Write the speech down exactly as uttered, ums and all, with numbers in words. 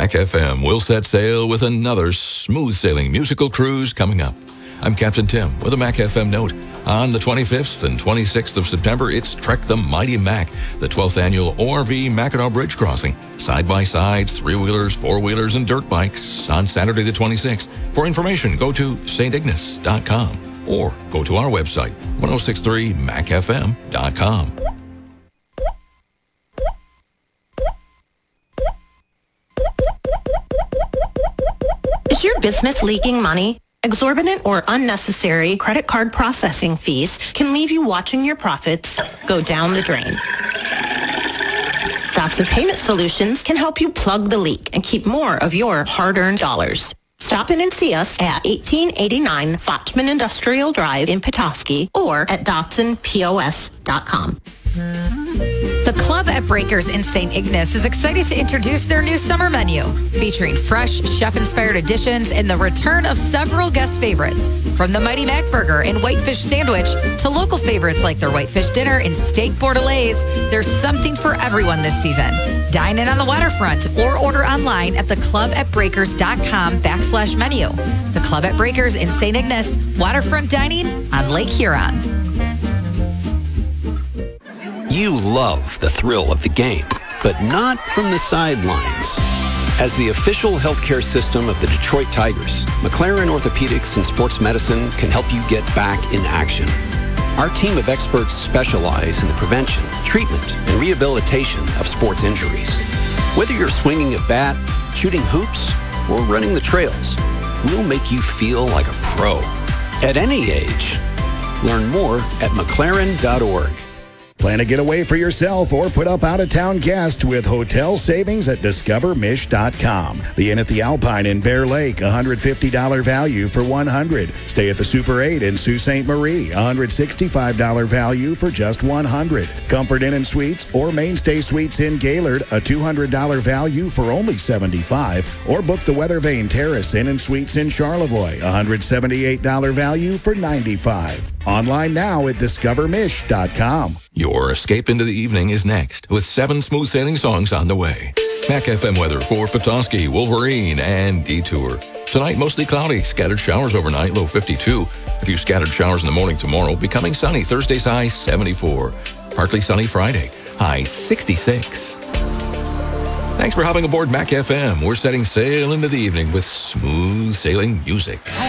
Mac F M will set sail with another smooth-sailing musical cruise coming up. I'm Captain Tim with a Mac F M note. On the twenty-fifth and twenty-sixth of September, it's Trek the Mighty Mac, the twelfth annual O R V Mackinac Bridge Crossing. Side-by-sides, three-wheelers, four-wheelers, and dirt bikes on Saturday the twenty-sixth. For information, go to s t ignace dot com or go to our website, ten sixty-three mac f m dot com. Is your business leaking money? Exorbitant or unnecessary credit card processing fees can leave you watching your profits go down the drain. Dotson Payment Solutions can help you plug the leak and keep more of your hard-earned dollars. Stop in and see us at eighteen eighty-nine Fochman Industrial Drive in Petoskey or at dotson p o s dot com. The Club at Breakers in Saint Ignace is excited to introduce their new summer menu, featuring fresh, chef-inspired additions and the return of several guest favorites. From the Mighty Mac Burger and Whitefish Sandwich to local favorites like their Whitefish Dinner and Steak Bordelaise, there's something for everyone this season. Dine in on the waterfront or order online at theclubатbreakers.com backslash menu. The Club at Breakers in Saint Ignace, waterfront dining on Lake Huron. You love the thrill of the game, but not from the sidelines. As the official healthcare system of the Detroit Tigers, McLaren Orthopedics and Sports Medicine can help you get back in action. Our team of experts specialize in the prevention, treatment, and rehabilitation of sports injuries. Whether you're swinging a bat, shooting hoops, or running the trails, we'll make you feel like a pro at any age. Learn more at mclaren dot org. Plan a getaway for yourself or put up out-of-town guests with hotel savings at discover mish dot com. The Inn at the Alpine in Bear Lake, one hundred fifty dollars value for one hundred dollars. Stay at the Super eight in Sault Ste. Marie, one hundred sixty-five dollars value for just one hundred dollars. Comfort Inn and Suites or Mainstay Suites in Gaylord, a two hundred dollars value for only seventy-five dollars. Or book the Weather Vane Terrace Inn and Suites in Charlevoix, one hundred seventy-eight dollars value for ninety-five dollars. Online now at discover mish dot com. Your escape into the evening is next, with seven smooth-sailing songs on the way. Mac F M weather for Petoskey, Wolverine, and Detour. Tonight, mostly cloudy. Scattered showers overnight, low fifty-two. A few scattered showers in the morning tomorrow. Becoming sunny. Thursday's high, seventy-four. Partly sunny Friday, high sixty-six. Thanks for hopping aboard Mac F M. We're setting sail into the evening with smooth-sailing music.